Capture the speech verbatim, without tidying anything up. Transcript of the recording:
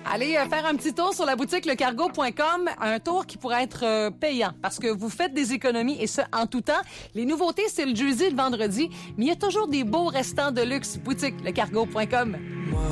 Allez euh, faire un petit tour sur la boutique lecargo point com, un tour qui pourrait être euh, payant parce que vous faites des économies et ça en tout temps. Les nouveautés, c'est le jeudi et le vendredi, mais il y a toujours des beaux restants de luxe. Boutique lecargo point com.